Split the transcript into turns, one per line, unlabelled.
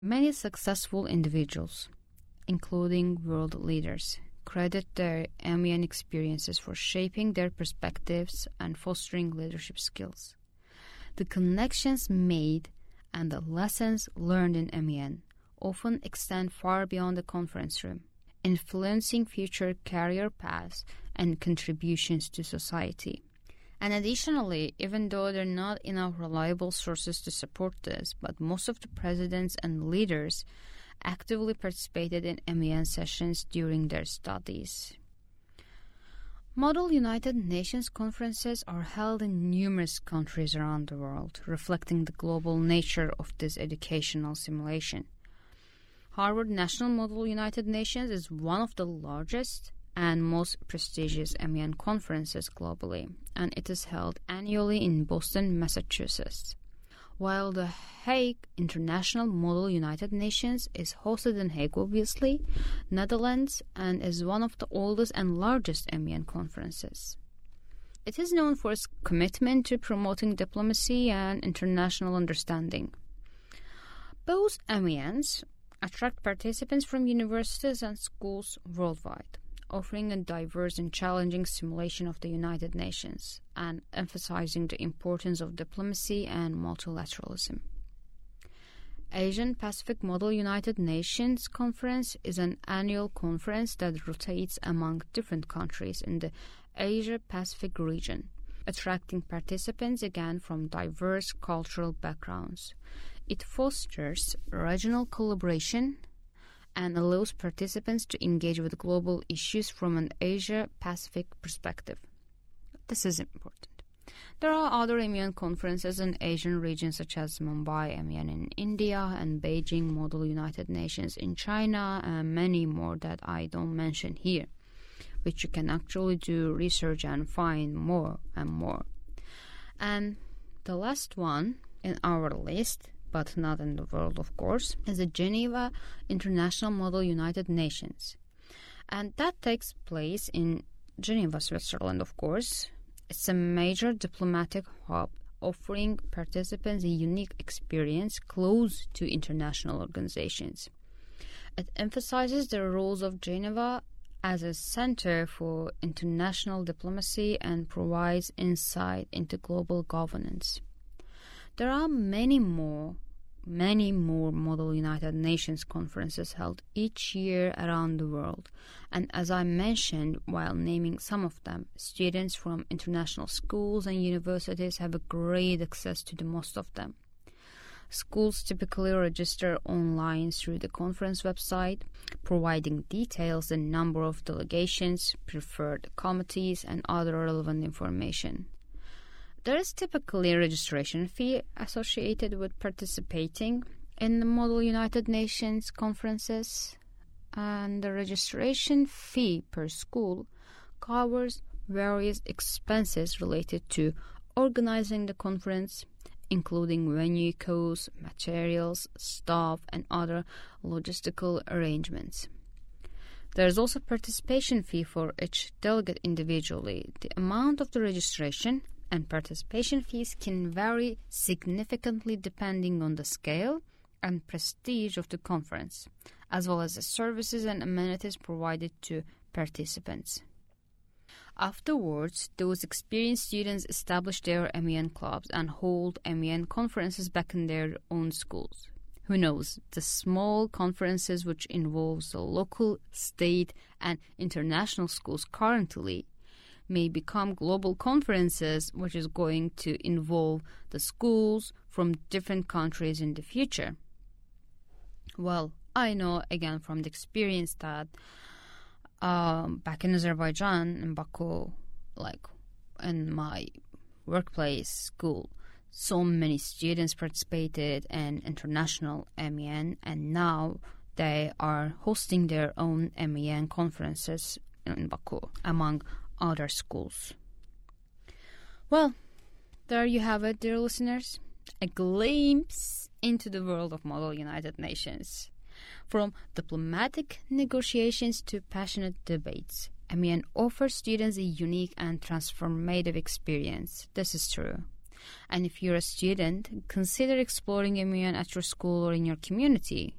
Many successful individuals, including world leaders, credit their MEN experiences for shaping their perspectives and fostering leadership skills. The connections made and the lessons learned in MEN often extend far beyond the conference room, influencing future career paths and contributions to society. And additionally, even though there are not enough reliable sources to support this, but most of the presidents and leaders actively participated in MEN sessions during their studies. Model United Nations conferences are held in numerous countries around the world, reflecting the global nature of this educational simulation. Harvard National Model United Nations is one of the largest and most prestigious MEN conferences globally, and it is held annually in Boston, Massachusetts. While the Hague International Model United Nations is hosted in Hague, obviously, Netherlands, and is one of the oldest and largest MEN conferences. It is known for its commitment to promoting diplomacy and international understanding. Both MENs attract participants from universities and schools worldwide, offering a diverse and challenging simulation of the United Nations and emphasizing the importance of diplomacy and multilateralism. Asian Pacific Model United Nations Conference is an annual conference that rotates among different countries in the Asia-Pacific region, attracting participants again from diverse cultural backgrounds. It fosters regional collaboration and allows participants to engage with global issues from an Asia-Pacific perspective. This is important. There are other MEN conferences in Asian regions such as Mumbai MEN in India and Beijing Model United Nations in China and many more that I don't mention here, which you can actually do research and find more and more. And the last one in our list, but not in the world, of course, is the Geneva International Model United Nations. And that takes place in Geneva, Switzerland, of course. It's a major diplomatic hub offering participants a unique experience close to international organizations. It emphasizes the roles of Geneva as a center for international diplomacy and provides insight into global governance. There are many more Model United Nations conferences held each year around the world, and as I mentioned while naming some of them, students from international schools and universities have a great access to the most of them. Schools typically register online through the conference website, providing details and number of delegations, preferred committees, and other relevant information. There is typically a registration fee associated with participating in the Model United Nations conferences, and the registration fee per school covers various expenses related to organizing the conference, including venue costs, materials, staff, and other logistical arrangements. There is also a participation fee for each delegate individually. The amount of the registration and participation fees can vary significantly depending on the scale and prestige of the conference, as well as the services and amenities provided to participants. Afterwards, those experienced students establish their MEN clubs and hold MEN conferences back in their own schools. Who knows, the small conferences which involves the local, state, and international schools currently may become global conferences, which is going to involve the schools from different countries in the future. Well, I know again from the experience that back in Azerbaijan, in Baku, like in my workplace school, so many students participated in international MEN, and now they are hosting their own MEN conferences in Baku, among other schools. Well, there you have it, dear listeners. A glimpse into the world of Model United Nations. From diplomatic negotiations to passionate debates, MEN offers students a unique and transformative experience. This is true. And if you're a student, consider exploring MUN at your school or in your community.